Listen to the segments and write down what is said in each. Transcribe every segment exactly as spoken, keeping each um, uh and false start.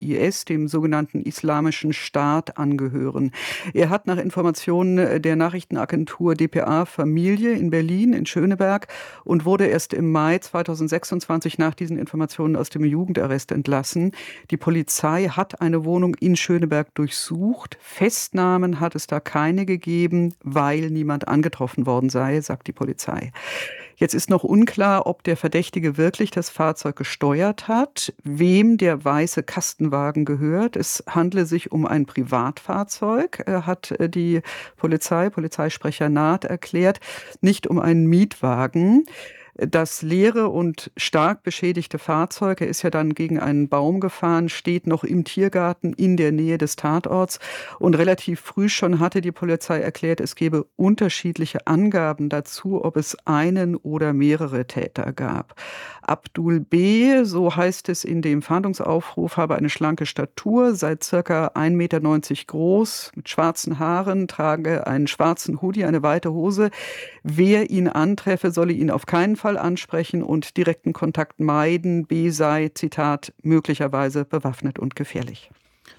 I S, dem sogenannten Islamischen Staat, angehören. Er hat nach Informationen der Nachrichtenagentur D P A Familie in Berlin, in Schöneberg, und wurde erst im Mai zweitausendsechsundzwanzig nach diesen Informationen aus dem Jugendarrest entlassen. Die Polizei hat eine Wohnung in Schöneberg durchsucht. Festnahmen hat es da keine gegeben, weil niemand angetroffen worden sei, sagt die Polizei. Jetzt ist noch unklar, ob der Verdächtige wirklich das Fahrzeug gesteuert hat, wem der weiße Kastenwagen gehört. Es handle sich um ein Privatfahrzeug, hat die Polizei, Polizeisprecher Naht erklärt, nicht um einen Mietwagen. Das leere und stark beschädigte Fahrzeug, er ist ja dann gegen einen Baum gefahren, steht noch im Tiergarten in der Nähe des Tatorts. Und relativ früh schon hatte die Polizei erklärt, es gebe unterschiedliche Angaben dazu, ob es einen oder mehrere Täter gab. Abdul B., so heißt es in dem Fahndungsaufruf, habe eine schlanke Statur, sei circa ein Meter neunzig groß, mit schwarzen Haaren, trage einen schwarzen Hoodie, eine weite Hose. Wer ihn antreffe, solle ihn auf keinen Fall ansprechen und direkten Kontakt meiden. B sei, Zitat, möglicherweise bewaffnet und gefährlich.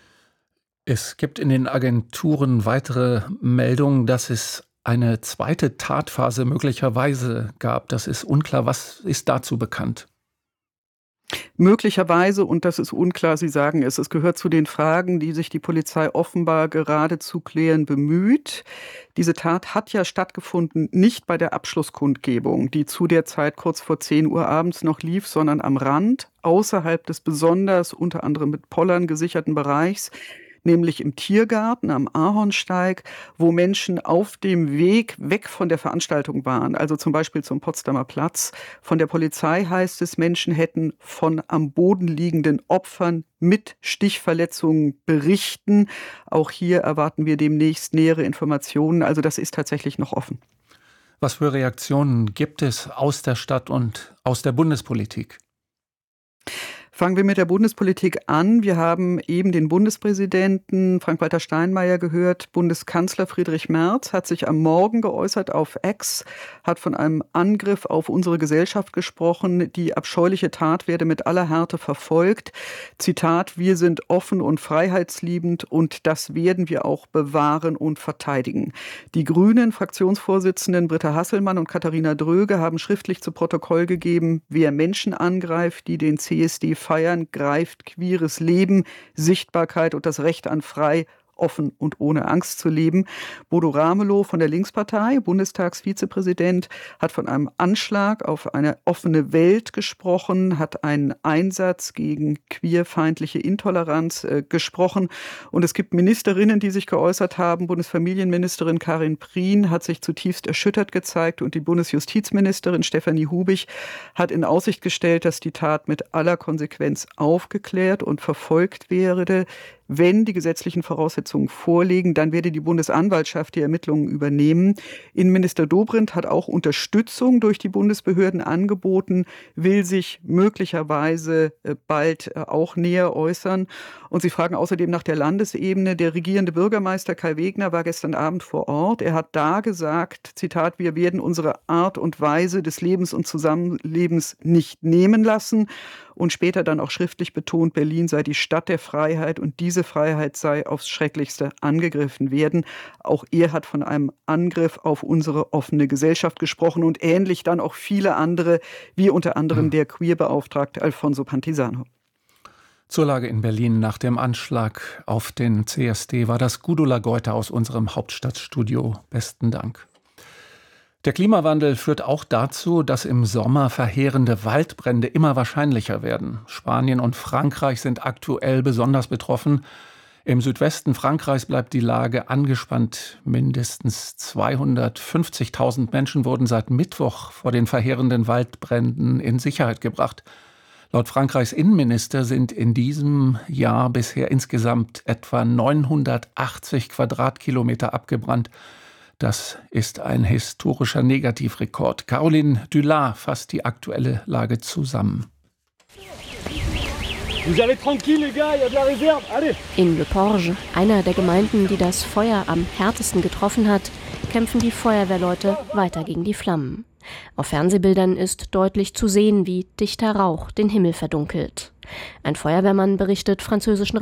Es gibt in den Agenturen weitere Meldungen, dass es eine zweite Tatphase möglicherweise gab. Das ist unklar. Was ist dazu bekannt? Möglicherweise, und das ist unklar, Sie sagen es, es gehört zu den Fragen, die sich die Polizei offenbar gerade zu klären bemüht. Diese Tat hat ja stattgefunden, nicht bei der Abschlusskundgebung, die zu der Zeit kurz vor zehn Uhr abends noch lief, sondern am Rand, außerhalb des besonders unter anderem mit Pollern gesicherten Bereichs, nämlich im Tiergarten am Ahornsteig, wo Menschen auf dem Weg weg von der Veranstaltung waren, also zum Beispiel zum Potsdamer Platz. Von der Polizei heißt es, Menschen hätten von am Boden liegenden Opfern mit Stichverletzungen berichten. Auch hier erwarten wir demnächst nähere Informationen. Also das ist tatsächlich noch offen. Was für Reaktionen gibt es aus der Stadt und aus der Bundespolitik? Fangen wir mit der Bundespolitik an. Wir haben eben den Bundespräsidenten Frank-Walter Steinmeier gehört. Bundeskanzler Friedrich Merz hat sich am Morgen geäußert auf X, hat von einem Angriff auf unsere Gesellschaft gesprochen. Die abscheuliche Tat werde mit aller Härte verfolgt. Zitat, wir sind offen und freiheitsliebend und das werden wir auch bewahren und verteidigen. Die Grünen Fraktionsvorsitzenden Britta Hasselmann und Katharina Dröge haben schriftlich zu Protokoll gegeben, wer Menschen angreift, die den C S D feiern, greift queeres Leben, Sichtbarkeit und das Recht an frei, offen und ohne Angst zu leben. Bodo Ramelow von der Linkspartei, Bundestagsvizepräsident, hat von einem Anschlag auf eine offene Welt gesprochen, hat einen Einsatz gegen queerfeindliche Intoleranz äh, gesprochen. Und es gibt Ministerinnen, die sich geäußert haben. Bundesfamilienministerin Karin Prien hat sich zutiefst erschüttert gezeigt und die Bundesjustizministerin Stefanie Hubig hat in Aussicht gestellt, dass die Tat mit aller Konsequenz aufgeklärt und verfolgt werde. Wenn die gesetzlichen Voraussetzungen vorliegen, dann werde die Bundesanwaltschaft die Ermittlungen übernehmen. Innenminister Dobrindt hat auch Unterstützung durch die Bundesbehörden angeboten, will sich möglicherweise bald auch näher äußern. Und Sie fragen außerdem nach der Landesebene. Der regierende Bürgermeister Kai Wegner war gestern Abend vor Ort. Er hat da gesagt, Zitat, wir werden unsere Art und Weise des Lebens und Zusammenlebens nicht nehmen lassen. Und später dann auch schriftlich betont, Berlin sei die Stadt der Freiheit und diese Freiheit sei aufs Schrecklichste angegriffen werden. Auch er hat von einem Angriff auf unsere offene Gesellschaft gesprochen und ähnlich dann auch viele andere, wie unter anderem der Queerbeauftragte Alfonso Pantisano. Zur Lage in Berlin nach dem Anschlag auf den C S D war das Gudula Goite aus unserem Hauptstadtstudio. Besten Dank. Der Klimawandel führt auch dazu, dass im Sommer verheerende Waldbrände immer wahrscheinlicher werden. Spanien und Frankreich sind aktuell besonders betroffen. Im Südwesten Frankreichs bleibt die Lage angespannt. Mindestens zweihundertfünfzigtausend Menschen wurden seit Mittwoch vor den verheerenden Waldbränden in Sicherheit gebracht. Laut Frankreichs Innenminister sind in diesem Jahr bisher insgesamt etwa neunhundertachtzig Quadratkilometer abgebrannt. Das ist ein historischer Negativrekord. Caroline Dulard fasst die aktuelle Lage zusammen. In Le Porge, einer der Gemeinden, die das Feuer am härtesten getroffen hat, kämpfen die Feuerwehrleute weiter gegen die Flammen. Auf Fernsehbildern ist deutlich zu sehen, wie dichter Rauch den Himmel verdunkelt. Ein Feuerwehrmann berichtet französischen